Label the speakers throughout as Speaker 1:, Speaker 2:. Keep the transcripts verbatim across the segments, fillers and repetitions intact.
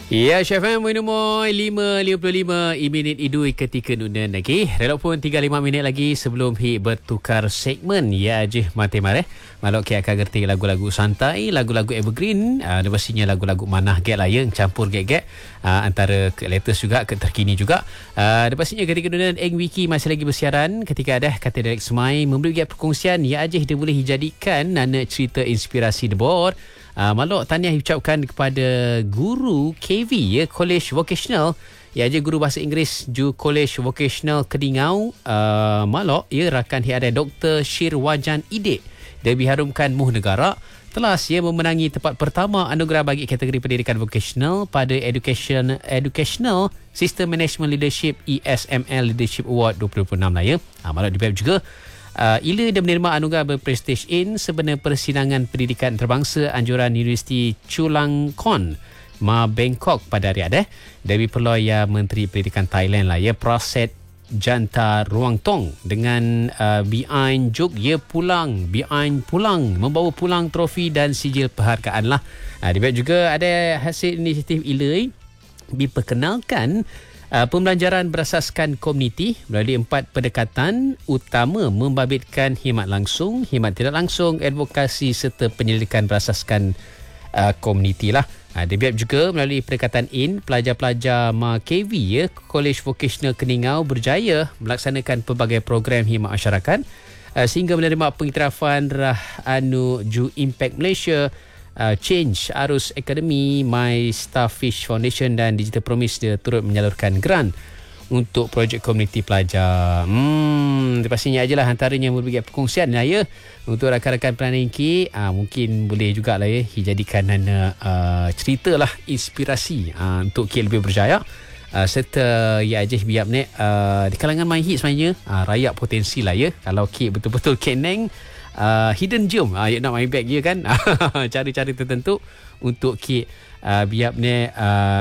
Speaker 1: Ya, Chef M, minumoi lima lima puluh lima minit idui ketika nunan lagi. Relok pun tiga puluh lima minit lagi sebelum hi bertukar segmen. Ya, je mati mareh. Malok ki akan gerti lagu-lagu santai, lagu-lagu evergreen, uh, dan pastinya lagu-lagu manah get lah ya, campur get-get uh, antara ke latest juga, ke terkini juga. Uh, dan pastinya ketika nunan Eng Wiki masih lagi bersiaran ketika ada kata Derek Semai memberi get perkongsian. Ya, je dia boleh dijadikan nana cerita inspirasi The Board. Uh, Malok tahniah diucapkan kepada guru K V ya, College Vocational. Ya, je guru bahasa Inggeris ju College Vocational Kedingau. Uh, Malok ya, rakan hi ada Doktor Shirwajan Idik. Dia diharumkan Muh Negara telah ya memenangi tempat pertama anugerah bagi kategori pendidikan vocational pada Education Educational System Management Leadership E S M L Leadership Award dua ribu dua puluh enam lah ya. Uh, Malok di juga Uh, Ila dia menerima anugerah berprestij in sebenar persidangan pendidikan antarabangsa anjuran Universiti Chulalongkorn Ma Bangkok pada hari ada. Dari Peloya Menteri Pendidikan Thailand lah ya, Praset Janta Ruangtong dengan uh, Behind Juk ya pulang Behind pulang membawa pulang trofi dan sijil penghargaan lah. Uh, dia juga ada hasil inisiatif Ila diperkenalkan Uh, pembelajaran berasaskan komuniti melalui empat pendekatan utama membabitkan khidmat langsung, khidmat tidak langsung, advokasi serta penyelidikan berasaskan uh, komuniti lah. Uh, dia juga melalui pendekatan in, pelajar-pelajar M A K V ya, College Vocational Keningau berjaya melaksanakan pelbagai program khidmat masyarakat uh, sehingga menerima pengiktirafan Rah Anu Ju Impact Malaysia, Uh, Change Arus Academy, My Starfish Foundation dan Digital Promise dia turut menyalurkan grant untuk projek komuniti pelajar. Hmm, pastinya ajalah antaranya berbagi perkongsian lah ya untuk rakan-rakan pelajar ini. Uh, mungkin boleh jugalah ya dijadikan uh, cerita lah inspirasi uh, untuk K lebih berjaya. Uh, serta ya aja biar ni uh, di kalangan My Hit sebenarnya uh, rayak potensi lah ya kalau K betul-betul keneng. Uh, hidden gem uh, nak main back dia kan. Cara-cara tertentu untuk Kit uh, biar ni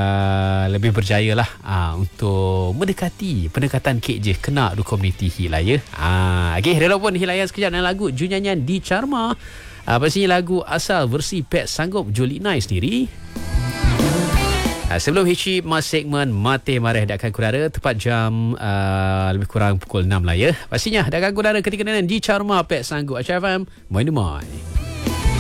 Speaker 1: uh, lebih berjaya lah uh, untuk mendekati pendekatan Kit je kena du komuniti hi lah ya. uh, okay, rela pun hilayan sekejap dengan lagu Ju nyanyian Di Charma. uh, pastinya lagu asal versi Pet Sanggup Jolina sendiri. Uh, sebelum Hici mas segmen Mati Mareh dakkan kudara tepat jam uh, lebih kurang pukul enam lah ya. Pastinya dakkan kudara ketika nenek Di Charma Pet Sanggup H F M Main Mai.